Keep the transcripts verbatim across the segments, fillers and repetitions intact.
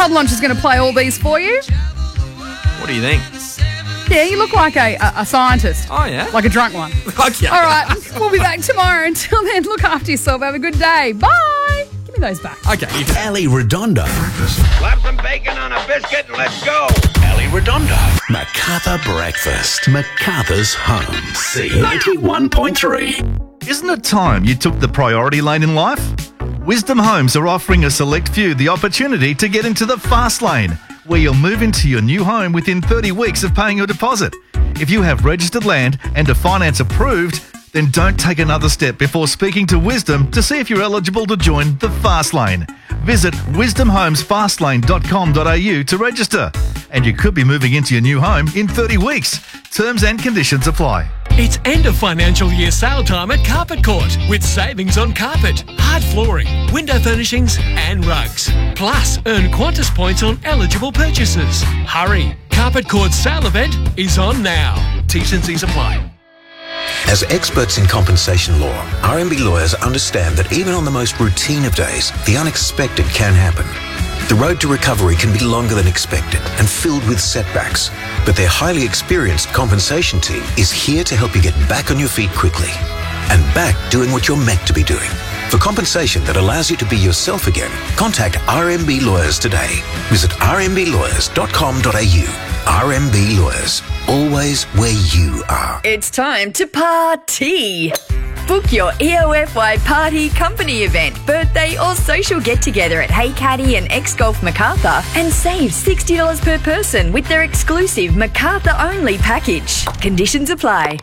Pub Lunch is going to play all these for you. What do you think? Yeah, you look like a, a, a scientist. Oh, yeah? Like a drunk one. Okay. All right, we'll be back tomorrow. Until then, look after yourself. Have a good day. Bye. Give me those back. Okay. Ali Redondo. Slap some bacon on a biscuit and let's go. Ali Redondo. MacArthur Breakfast. MacArthur's Home. C ninety-one point three. Isn't it time you took the priority lane in life? Wisdom Homes are offering a select few the opportunity to get into the fast lane, where you'll move into your new home within thirty weeks of paying your deposit. If you have registered land and are finance approved, then don't take another step before speaking to Wisdom to see if you're eligible to join the fast lane. Visit wisdom homes fast lane dot com dot a u to register. And you could be moving into your new home in thirty weeks. Terms and conditions apply. It's end of financial year sale time at Carpet Court with savings on carpet, hard flooring, window furnishings and rugs. Plus, earn Qantas points on eligible purchases. Hurry! Carpet Court's sale event is on now. T's and C's apply. As experts in compensation law, R M B lawyers understand that even on the most routine of days, the unexpected can happen. The road to recovery can be longer than expected and filled with setbacks, but their highly experienced compensation team is here to help you get back on your feet quickly and back doing what you're meant to be doing. For compensation that allows you to be yourself again, contact R M B Lawyers today. Visit r m b lawyers dot com dot a u. R M B Lawyers, always where you are. It's time to party. Book your E O F Y party, company event, birthday or social get-together at Hey Caddy and X-Golf MacArthur and save sixty dollars per person with their exclusive MacArthur-only package. Conditions apply.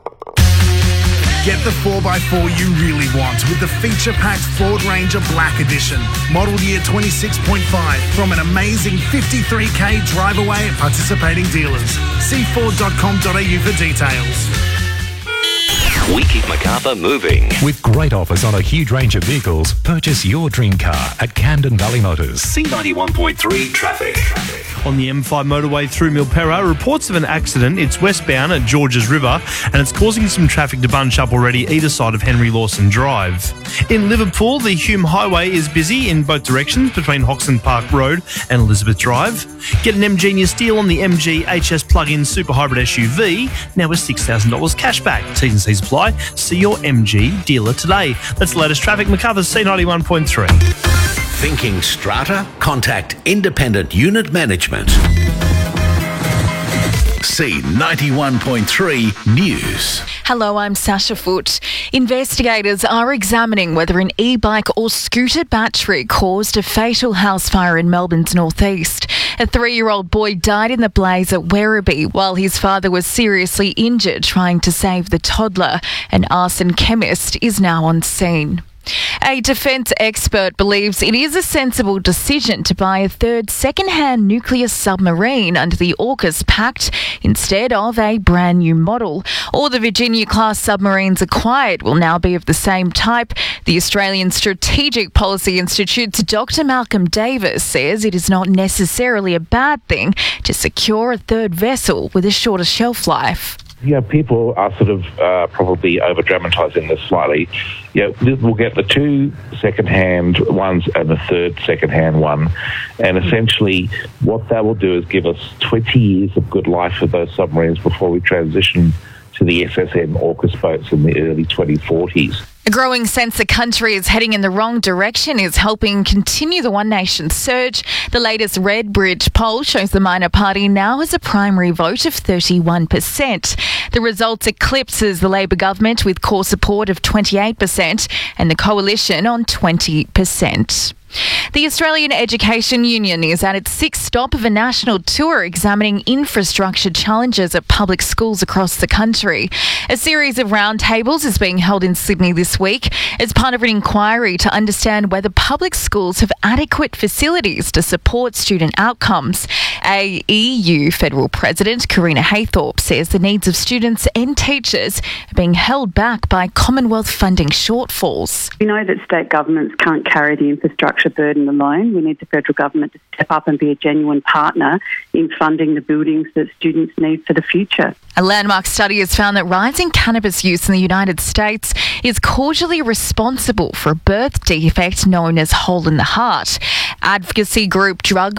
Get the four by four you really want with the feature-packed Ford Ranger Black Edition. Model year twenty-six point five from an amazing fifty-three k drive away at participating dealers. See ford dot com dot a u for details. We keep MacArthur moving. With great offers on a huge range of vehicles, purchase your dream car at Camden Valley Motors. C ninety-one point three traffic. On the M five motorway through Milperra, reports of an accident. It's westbound at Georges River and it's causing some traffic to bunch up already either side of Henry Lawson Drive. In Liverpool, the Hume Highway is busy in both directions between Hoxton Park Road and Elizabeth Drive. Get an M G near Steel on the M G H S plug-in super hybrid S U V, now with six thousand dollars cashback. T's and C's apply. See your M G dealer today. That's the latest traffic. MacArthur's C ninety-one point three. Thinking strata? Contact Independent Unit Management. C ninety-one point three News. Hello, I'm Sasha Foote. Investigators are examining whether an e-bike or scooter battery caused a fatal house fire in Melbourne's northeast. A three-year-old boy died in the blaze at Werribee while his father was seriously injured trying to save the toddler. An arson chemist is now on scene. A defence expert believes it is a sensible decision to buy a third second-hand nuclear submarine under the AUKUS Pact instead of a brand new model. All the Virginia-class submarines acquired will now be of the same type. The Australian Strategic Policy Institute's Doctor Malcolm Davis says it is not necessarily a bad thing to secure a third vessel with a shorter shelf life. Yeah, people are sort of uh, probably over-dramatising this slightly. Yeah, we'll get the two second-hand ones and the third second-hand one. And essentially what that will do is give us twenty years of good life for those submarines before we transition to the S S N AUKUS boats in the early twenty forties. A growing sense the country is heading in the wrong direction is helping continue the One Nation surge. The latest Redbridge poll shows the minor party now has a primary vote of thirty-one percent. The results eclipses the Labor government with core support of twenty-eight percent and the coalition on twenty percent. The Australian Education Union is at its sixth stop of a national tour examining infrastructure challenges at public schools across the country. A series of roundtables is being held in Sydney this week as part of an inquiry to understand whether public schools have adequate facilities to support student outcomes. A E U Federal President, Karina Haythorpe, says the needs of students and teachers are being held back by Commonwealth funding shortfalls. We know that state governments can't carry the infrastructure burden alone. We need the federal government to step up and be a genuine partner in funding the buildings that students need for the future. A landmark study has found that rising cannabis use in the United States is causally responsible for a birth defect known as hole in the heart. Advocacy group Drug